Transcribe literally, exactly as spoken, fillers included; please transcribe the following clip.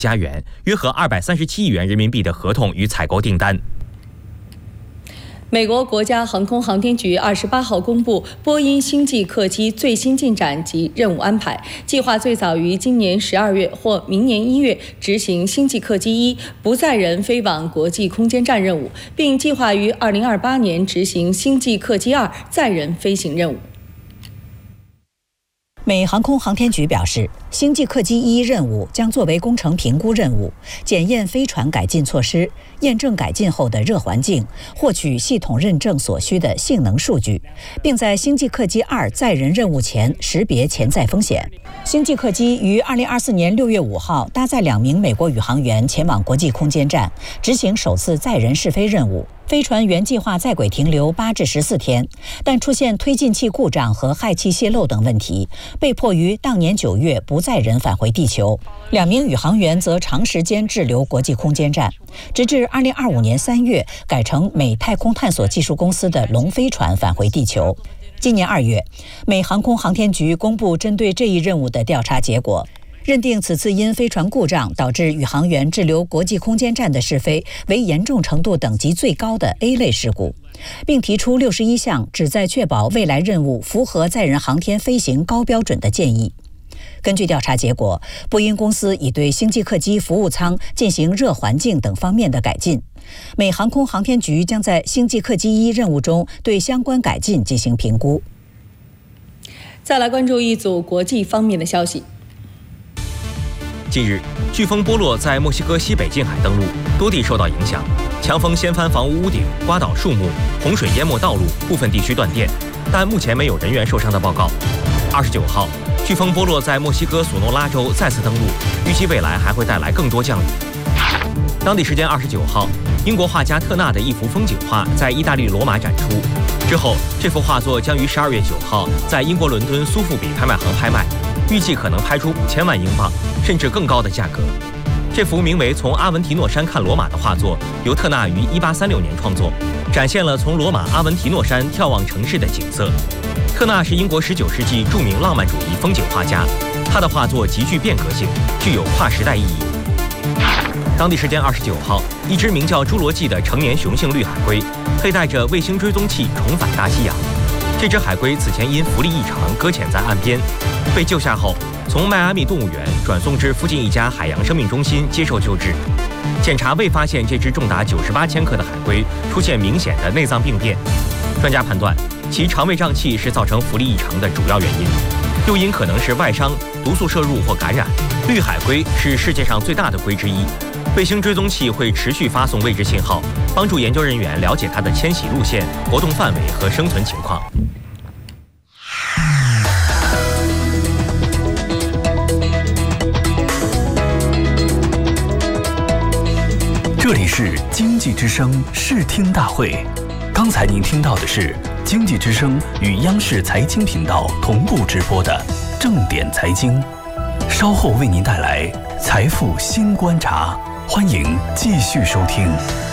家元，约合二百三十七亿元人民币的合同与采购订单。 美国国家航空航天局二十八号公布波音星际客机最新进展及任务安排，计划最早于今年十二月或明年一月执行星际客机一不载人飞往国际空间站任务，并计划于二零二八年执行星际客机二载人飞行任务。 美航空航天局表示，星际客机一任务将作为工程评估任务，检验飞船改进措施，验证改进后的热环境，获取系统认证所需的性能数据，并在星际客机二载人任务前识别潜在风险。星际客机于二零二四年六月五号搭载两名美国宇航员前往国际空间站，执行首次载人试飞任务。飞船原计划在轨停留八至十四天，但出现推进器故障和氦气泄漏等问题，被迫于当年九月不载人返回地球。两名宇航员则长时间滞留国际空间站，直至二零二五年三月改成美太空探索技术公司的龙飞船返回地球。今年二月，美航空航天局公布针对这一任务的调查结果，认定此次因飞船故障导致宇航员滞留国际空间站的试飞为严重程度等级最高的 A 类事故，并提出六十一项旨在确保未来任务符合载人航天飞行高标准的建议。根据调查结果，波音公司已对星际客机服务舱进行热环境等方面的改进。美航空航天局将在星际客机一任务中对相关改进进行评估。 再来关注一组国际方面的消息。 近日，飓风波洛在墨西哥西北近海登陆，多地受到影响，强风掀翻房屋屋顶，刮倒树木，洪水淹没道路，部分地区断电，但目前没有人员受伤的报告。二十九号，飓风波洛在墨西哥索诺拉州再次登陆，预计未来还会带来更多降雨。当地时间二十九号，英国画家特纳的一幅风景画在意大利罗马展出，之后这幅画作将于十二月九号在英国伦敦苏富比拍卖行拍卖，预计可能拍出五千万英镑，甚至更高的价格。这幅名为《从阿文提诺山看罗马》的画作，由特纳于一八三六年创作，展现了从罗马阿文提诺山眺望城市的景色。特纳是英国十九世纪著名浪漫主义风景画家，他的画作极具变革性，具有跨时代意义。当地时间二十九号，一只名叫侏罗纪的成年雄性绿海龟，佩戴着卫星追踪器重返大西洋。这只海龟此前因浮力异常搁浅在岸边，被救下后从迈阿密动物园转送至附近一家海洋生命中心接受救治。检查未发现这只重达九十八千克的海龟出现明显的内脏病变，专家判断其肠胃胀气是造成浮力异常的主要原因，诱因可能是外伤、毒素摄入或感染。绿海龟是世界上最大的龟之一，卫星追踪器会持续发送位置信号，帮助研究人员了解它的迁徙路线、活动范围和生存情况。 这里是经济之声视听大会，刚才您听到的是经济之声与央视财经频道同步直播的正点财经，稍后为您带来财富新观察，欢迎继续收听。